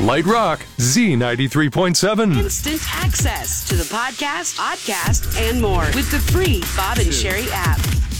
Light Rock, Z93.7. Instant access to the podcast, podcast, and more with the free Bob and Sherry app.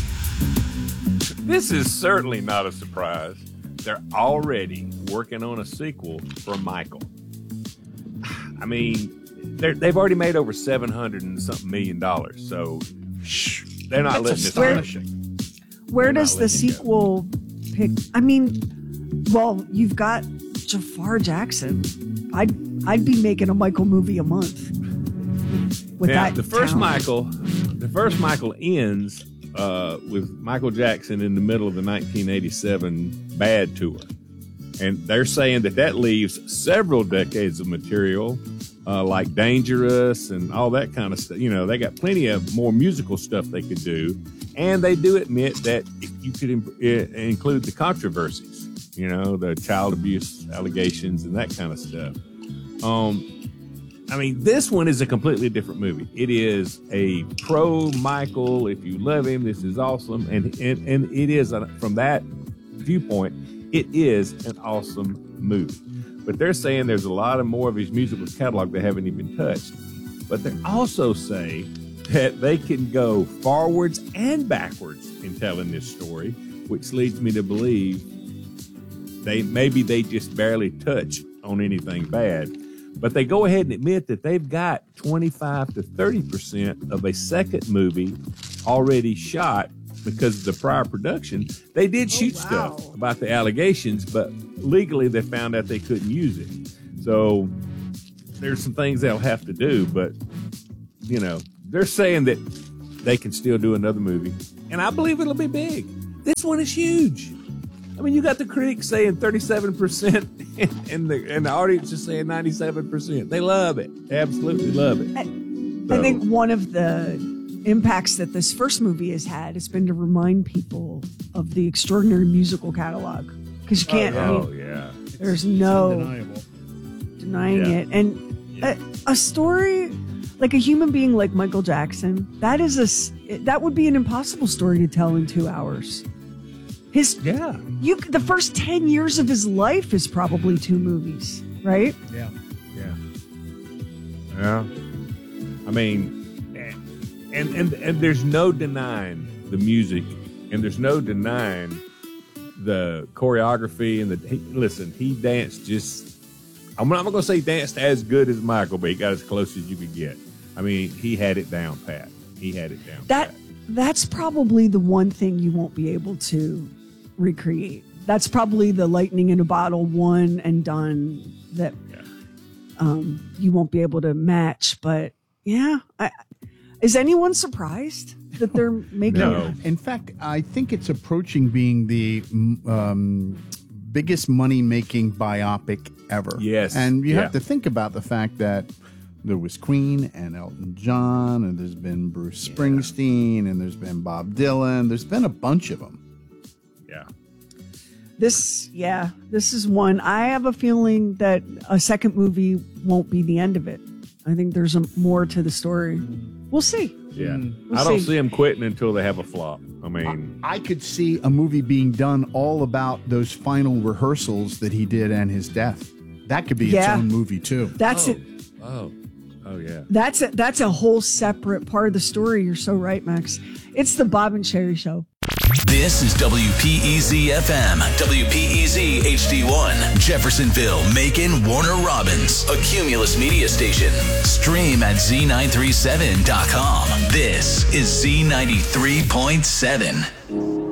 This is certainly not a surprise. They're already working on a sequel for Michael. I mean, they've already made over $700 and something million, so they're not letting this go. Where does the sequel pick? I mean, well, you've got Jafar Jackson. I'd be making a Michael movie a month with now, that. The first Michael ends with Michael Jackson in the middle of the 1987 Bad tour, and they're saying that leaves several decades of material, like Dangerous and all that kind of stuff. You know, they got plenty of more musical stuff they could do, and they do admit that you could include the controversies. You know, the child abuse allegations and that kind of stuff. I mean, this one is a completely different movie. It is a pro Michael. If you love him, this is awesome. And it is, from that viewpoint, it is an awesome movie. But they're saying there's a lot of more of his musical catalog that haven't even touched. But they also say that they can go forwards and backwards in telling this story, which leads me to believe they just barely touch on anything bad. But they go ahead and admit that they've got 25 to 30% of a second movie already shot because of the prior production. They did shoot stuff about the allegations, but legally they found out they couldn't use it. So there's some things they'll have to do, but, you know, they're saying that they can still do another movie. And I believe it'll be big. This one is huge. I mean, you got the critics saying 37% and the audience is saying 97%. They love it. They absolutely love it. I think one of the impacts that this first movie has had has been to remind people of the extraordinary musical catalog. Because you can't, there's no denying it. And a story, like a human being like Michael Jackson, that would be an impossible story to tell in 2 hours. The first 10 years of his life is probably 2 movies, right? Yeah. I mean, and there's no denying the music, and there's no denying the choreography and he danced just. I'm not going to say danced as good as Michael, but he got as close as you could get. I mean, he had it down pat. That's probably the one thing you won't be able to recreate. That's probably the lightning in a bottle, one and done that you won't be able to match. But is anyone surprised that they're making it? In fact, I think it's approaching being the biggest money-making biopic ever. Yes. And you have to think about the fact that there was Queen and Elton John, and there's been Bruce Springsteen, and there's been Bob Dylan. There's been a bunch of them. Yeah. This is one. I have a feeling that a second movie won't be the end of it. I think there's more to the story. We'll see. Yeah. I don't see them quitting until they have a flop. I mean, I could see a movie being done all about those final rehearsals that he did and his death. That could be its own movie too. That's it. Oh yeah. That's a whole separate part of the story. You're so right, Max. It's the Bob and Sherry Show. This is WPEZ FM, WPEZ HD1, Jeffersonville, Macon, Warner Robins, a Cumulus media station. Stream at Z937.com. This is Z93.7.